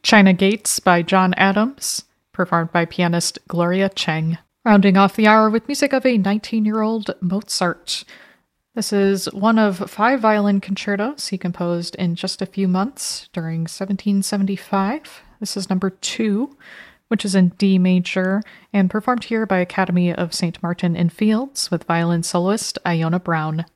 China Gates by John Adams, performed by pianist Gloria Cheng. Rounding off the hour with music of a 19-year-old Mozart. This is one of 5 violin concertos he composed in just a few months during 1775. This is number 2, which is in D major, and performed here by Academy of St. Martin in Fields with violin soloist Iona Brown.